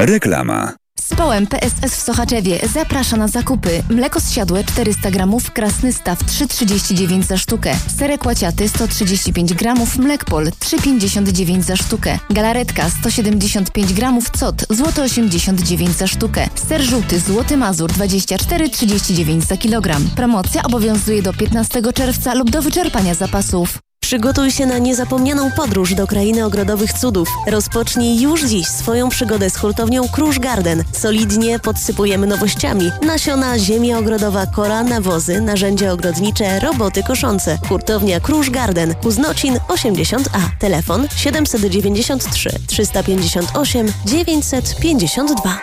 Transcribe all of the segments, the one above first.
Reklama. Społem PSS w Sochaczewie zaprasza na zakupy. Mleko zsiadłe 400 gramów, Krasny Staw 3,39 za sztukę. Serek łaciaty 135 gramów, Mlekpol 3,59 za sztukę. Galaretka 175 gramów, Cot złoto 89 za sztukę. Ser żółty Złoty Mazur 24,39 za kilogram. Promocja obowiązuje do 15 czerwca lub do wyczerpania zapasów. Przygotuj się na niezapomnianą podróż do krainy ogrodowych cudów. Rozpocznij już dziś swoją przygodę z hurtownią Krusz Garden. Solidnie podsypujemy nowościami. Nasiona, ziemia ogrodowa, kora, nawozy, narzędzia ogrodnicze, roboty koszące. Hurtownia Krusz Garden. Uznocin 80A. Telefon 793 358 952.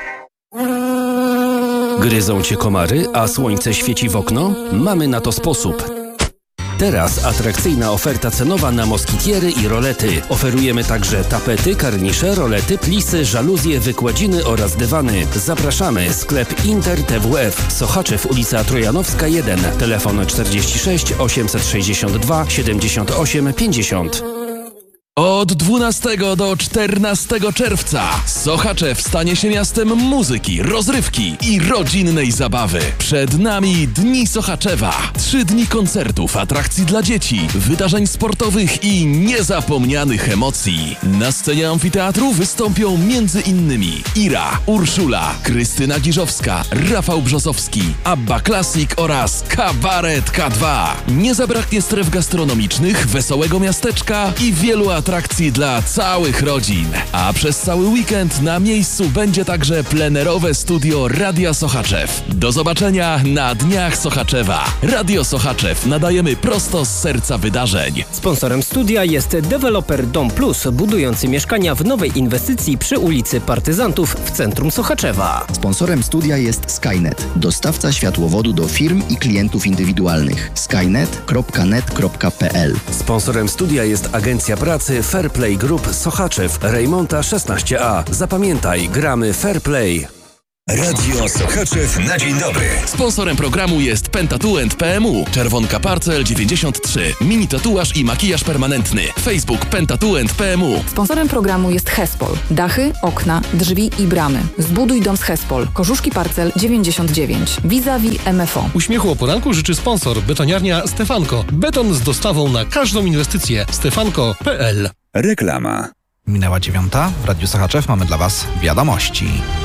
Gryzą cię komary, a słońce świeci w okno? Mamy na to sposób. Teraz atrakcyjna oferta cenowa na moskitiery i rolety. Oferujemy także tapety, karnisze, rolety, plisy, żaluzje, wykładziny oraz dywany. Zapraszamy. Sklep Inter TWF. Sochaczew, ulica Trojanowska 1. Telefon 46 862 78 50. Od 12 do 14 czerwca Sochaczew stanie się miastem muzyki, rozrywki i rodzinnej zabawy. Przed nami Dni Sochaczewa. 3 dni koncertów, atrakcji dla dzieci, wydarzeń sportowych i niezapomnianych emocji. Na scenie amfiteatru wystąpią m.in. Ira, Urszula, Krystyna Giżowska, Rafał Brzozowski, Abba Classic oraz Kabaret K2. Nie zabraknie stref gastronomicznych, wesołego miasteczka i wielu atrakcji dla całych rodzin. A przez cały weekend na miejscu będzie także plenerowe studio Radia Sochaczew. Do zobaczenia na Dniach Sochaczewa. Radio Sochaczew nadajemy prosto z serca wydarzeń. Sponsorem studia jest deweloper Dom Plus, budujący mieszkania w nowej inwestycji przy ulicy Partyzantów w centrum Sochaczewa. Sponsorem studia jest Skynet, dostawca światłowodu do firm i klientów indywidualnych. skynet.net.pl. Sponsorem studia jest Agencja Pracy Fairplay Group Sochaczew, Rejmonta 16A. Zapamiętaj, gramy Fairplay. Radio Sochaczew na dzień dobry. Sponsorem programu jest Pentatuent PMU, Czerwonka Parcel 93, mini tatuaż i makijaż permanentny. Facebook Pentatuent PMU. Sponsorem programu jest Hespol. Dachy, okna, drzwi i bramy. Zbuduj dom z Hespol. Korzuszki Parcel 99. Vis-a-vis MFO. Uśmiechu o poranku życzy sponsor betoniarnia Stefanko. Beton z dostawą na każdą inwestycję. Stefanko.pl. Reklama. Minęła 9. W Radiu Sochaczew mamy dla Was wiadomości.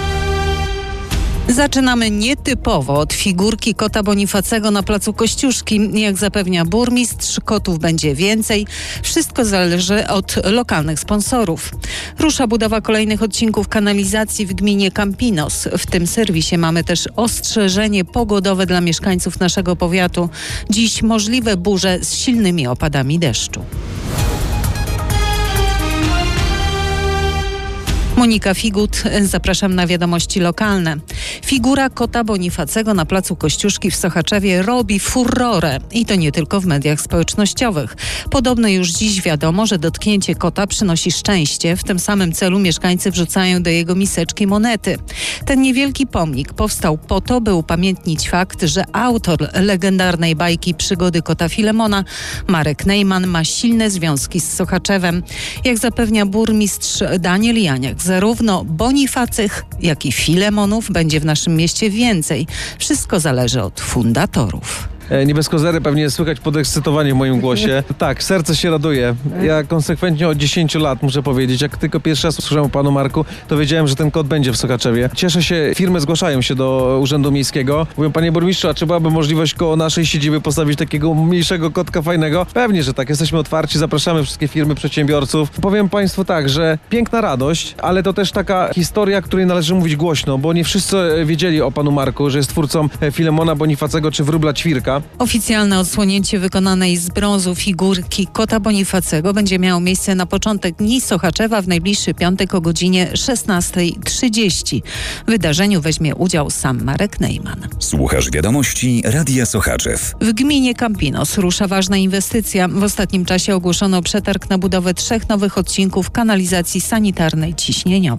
Zaczynamy nietypowo od figurki kota Bonifacego na placu Kościuszki. Jak zapewnia burmistrz, kotów będzie więcej. Wszystko zależy od lokalnych sponsorów. Rusza budowa kolejnych odcinków kanalizacji w gminie Campinos. W tym serwisie mamy też ostrzeżenie pogodowe dla mieszkańców naszego powiatu. Dziś możliwe burze z silnymi opadami deszczu. Monika Figut, zapraszam na wiadomości lokalne. Figura kota Bonifacego na placu Kościuszki w Sochaczewie robi furorę i to nie tylko w mediach społecznościowych. Podobno już dziś wiadomo, że dotknięcie kota przynosi szczęście. W tym samym celu mieszkańcy wrzucają do jego miseczki monety. Ten niewielki pomnik powstał po to, by upamiętnić fakt, że autor legendarnej bajki Przygody kota Filemona, Marek Nejman, ma silne związki z Sochaczewem. Jak zapewnia burmistrz Daniel Janiak, zarówno Bonifacych, jak i Filemonów będzie w naszym mieście więcej. Wszystko zależy od fundatorów. Niebieskozery pewnie słychać podekscytowanie w moim głosie. Tak, serce się raduje. Ja konsekwentnie od 10 lat muszę powiedzieć, jak tylko pierwszy raz usłyszałem o panu Marku, to wiedziałem, że ten kot będzie w Sochaczewie. Cieszę się, firmy zgłaszają się do Urzędu Miejskiego. Mówią, panie burmistrzu, a czy byłaby możliwość koło naszej siedziby postawić takiego mniejszego kotka fajnego? Pewnie, że tak, jesteśmy otwarci, zapraszamy wszystkie firmy, przedsiębiorców. Powiem państwu tak, że piękna radość, ale to też taka historia, której należy mówić głośno, bo nie wszyscy wiedzieli o panu Marku, że jest twórcą Filemona Bonifacego czy Wróbla Ćwirka. Oficjalne odsłonięcie wykonanej z brązu figurki kota Bonifacego będzie miało miejsce na początek Dni Sochaczewa w najbliższy piątek o godzinie 16:30. W wydarzeniu weźmie udział sam Marek Nejman. Słuchasz wiadomości Radia Sochaczew. W gminie Campinos rusza ważna inwestycja. W ostatnim czasie ogłoszono przetarg na budowę 3 nowych odcinków kanalizacji sanitarnej ciśnieniowej.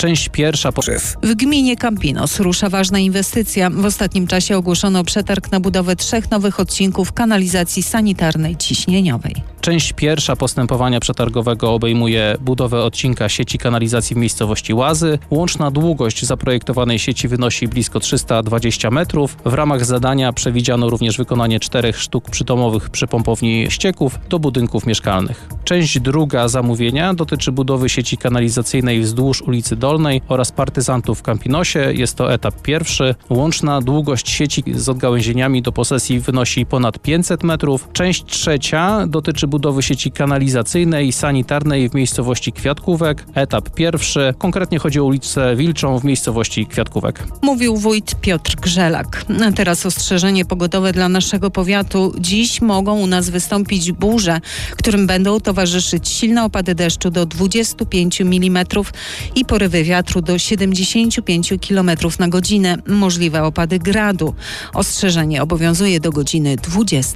Część pierwsza W gminie Campinos rusza ważna inwestycja. W ostatnim czasie ogłoszono przetarg na budowę 3 nowych odcinków kanalizacji sanitarnej ciśnieniowej. Część pierwsza postępowania przetargowego obejmuje budowę odcinka sieci kanalizacji w miejscowości Łazy. Łączna długość zaprojektowanej sieci wynosi blisko 320 metrów. W ramach zadania przewidziano również wykonanie 4 sztuk przydomowych przypompowni ścieków do budynków mieszkalnych. Część druga zamówienia dotyczy budowy sieci kanalizacyjnej wzdłuż ulicy Dolnej oraz partyzantów w Campinosie. Jest to etap pierwszy. Łączna długość sieci z odgałęzieniami do posesji wynosi ponad 500 metrów. Część trzecia dotyczy budowy sieci kanalizacyjnej i sanitarnej w miejscowości Kwiatkówek. Etap pierwszy. Konkretnie chodzi o ulicę Wilczą w miejscowości Kwiatkówek. Mówił wójt Piotr Grzelak. A teraz ostrzeżenie pogodowe dla naszego powiatu. Dziś mogą u nas wystąpić burze, którym będą towarzyszyć silne opady deszczu do 25 mm i porywy wiatru do 75 km na godzinę. Możliwe opady gradu. Ostrzeżenie obowiązuje do godziny 20.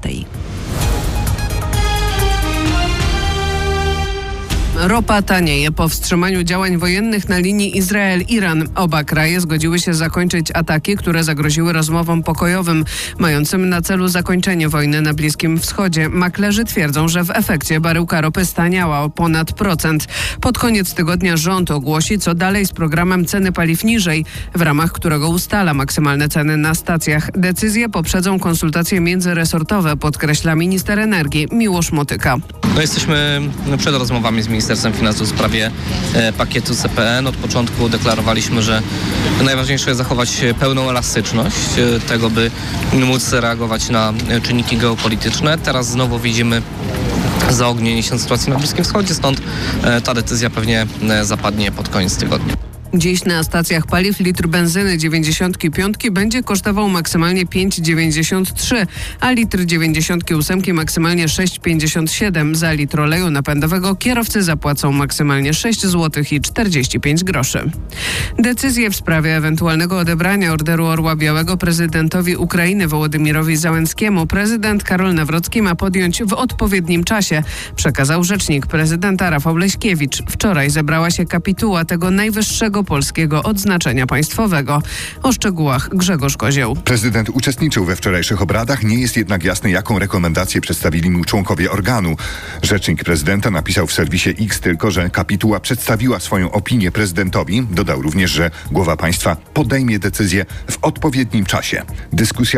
Ropa tanieje po wstrzymaniu działań wojennych na linii Izrael-Iran. Oba kraje zgodziły się zakończyć ataki, które zagroziły rozmowom pokojowym, mającym na celu zakończenie wojny na Bliskim Wschodzie. Maklerzy twierdzą, że w efekcie baryłka ropy staniała o ponad 1%. Pod koniec tygodnia rząd ogłosi, co dalej z programem ceny paliw niżej, w ramach którego ustala maksymalne ceny na stacjach. Decyzje poprzedzą konsultacje międzyresortowe, podkreśla minister energii Miłosz Motyka. Jesteśmy przed rozmowami z Ministerstwem Finansów w sprawie pakietu CPN. Od początku deklarowaliśmy, że najważniejsze jest zachować pełną elastyczność tego, by móc reagować na czynniki geopolityczne. Teraz znowu widzimy zaognienie się sytuacji na Bliskim Wschodzie, stąd ta decyzja pewnie zapadnie pod koniec tygodnia. Dziś na stacjach paliw litr benzyny 95 będzie kosztował maksymalnie 5,93, a litr 98 maksymalnie 6,57. Za litr oleju napędowego kierowcy zapłacą maksymalnie 6 zł i 45 groszy. Decyzję w sprawie ewentualnego odebrania Orderu Orła Białego prezydentowi Ukrainy Wołodymyrowi Załęckiemu prezydent Karol Nawrocki ma podjąć w odpowiednim czasie, przekazał rzecznik prezydenta Rafał Leśkiewicz. Wczoraj zebrała się kapituła tego najwyższego polskiego odznaczenia państwowego. O szczegółach Grzegorz Kozioł. Prezydent uczestniczył we wczorajszych obradach, nie jest jednak jasne, jaką rekomendację przedstawili mu członkowie organu. Rzecznik prezydenta napisał w serwisie X tylko, że kapituła przedstawiła swoją opinię prezydentowi. Dodał również, że głowa państwa podejmie decyzję w odpowiednim czasie. Dyskusja